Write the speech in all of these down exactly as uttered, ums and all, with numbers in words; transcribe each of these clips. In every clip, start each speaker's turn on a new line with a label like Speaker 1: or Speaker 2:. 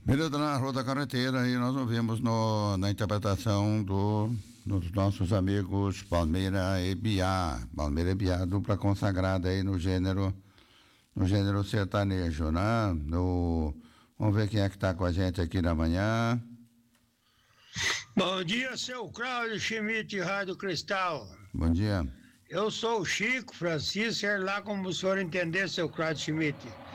Speaker 1: Beleza, na Rua da Carreteira, e nós ouvimos no, na interpretação do, dos nossos amigos Palmeira e Biá. Palmeira e Biá, dupla consagrada aí no gênero, no gênero sertanejo, né? No, vamos ver quem é que está com a gente aqui na manhã.
Speaker 2: Bom dia, seu Cláudio Schmidt, Rádio Cristal.
Speaker 1: Bom dia.
Speaker 2: Eu sou o Chico Francisco, sei lá como o senhor entender, seu Cláudio Schmidt.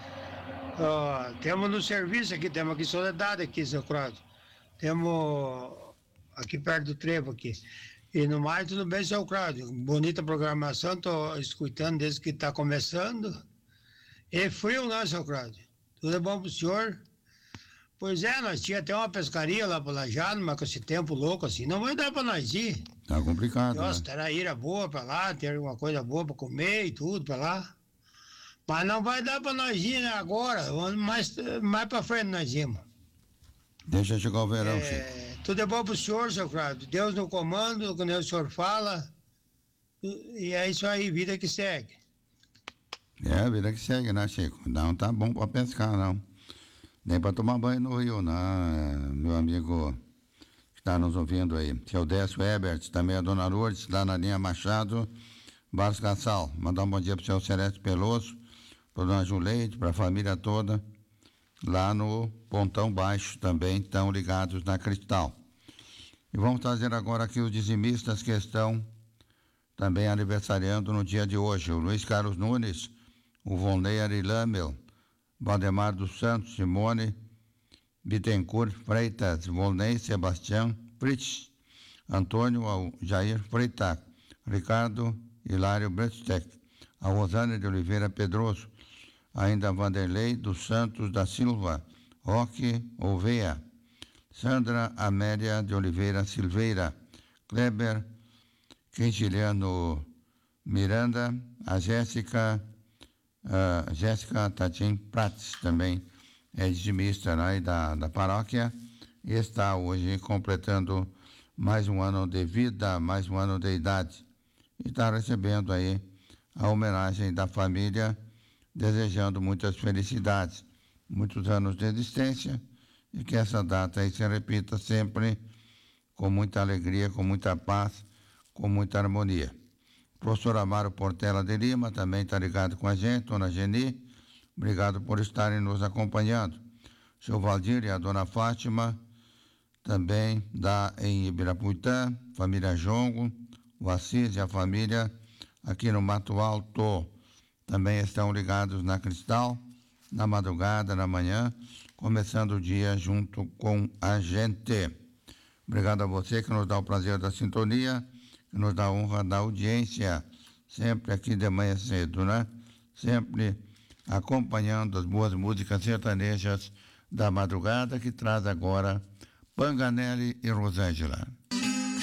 Speaker 2: Uh, temos no serviço aqui, temos aqui Soledade aqui, seu Cláudio. Temos aqui perto do trevo aqui. E no mais, tudo bem, seu Cláudio? Bonita programação, tô escutando desde que está começando. E frio, não, seu Cláudio? Tudo é bom pro senhor? Pois é, nós tínhamos até uma pescaria lá para Lajado, mas com esse tempo louco assim, não vai dar para nós ir.
Speaker 1: Tá complicado,
Speaker 2: Nossa,
Speaker 1: né?
Speaker 2: terá ira boa para lá, ter alguma coisa boa para comer e tudo para lá. Mas não vai dar para nós ir, né, agora, mais, mais para frente nós irmos.
Speaker 1: Deixa chegar o verão,
Speaker 2: É,
Speaker 1: Chico.
Speaker 2: tudo é bom pro senhor, seu Cláudio. Deus no comando, quando o senhor fala. E é isso aí, vida que segue.
Speaker 1: É a vida que segue, né, Chico? Não tá bom para pescar, não. Nem para tomar banho no rio, não, meu amigo que está nos ouvindo aí. Seu Décio Ebert, também a Dona Lourdes, lá na linha Machado, Barros Cassal. Mandar um bom dia para o seu Celeste Peloso, para a Dona Juleide, para a família toda, lá no Pontão Baixo também, estão ligados na Cristal. E vamos trazer agora aqui os dizimistas que estão também aniversariando no dia de hoje. O Luiz Carlos Nunes, o Vonley Arilamel, Valdemar dos Santos, Simone Bittencourt Freitas, Volney Sebastião Fritz, Antônio Jair Freitag, Ricardo Hilário Brestek, a Rosane de Oliveira Pedroso, ainda Vanderlei dos Santos da Silva, Roque Oveia, Sandra Amélia de Oliveira Silveira, Kleber Quintiliano Miranda, a Jéssica Uh, Jéssica Tatim Prats, também é dizimista, né, da, da paróquia, e está hoje completando mais um ano de vida, mais um ano de idade, e está recebendo aí a homenagem da família, desejando muitas felicidades, muitos anos de existência, e que essa data aí se repita sempre com muita alegria, com muita paz, com muita harmonia. Professor Amaro Portela de Lima também está ligado com a gente, Dona Geni, obrigado por estarem nos acompanhando. Seu Valdir e a Dona Fátima, também da em Ibirapuitã, família Jongo, o Assis e a família aqui no Mato Alto, também estão ligados na Cristal, na madrugada, na manhã, começando o dia junto com a gente. Obrigado a você que nos dá o prazer da sintonia, que nos dá a honra da audiência, sempre aqui de manhã cedo, né? Sempre acompanhando as boas músicas sertanejas da madrugada, que traz agora Panganelli e Rosângela.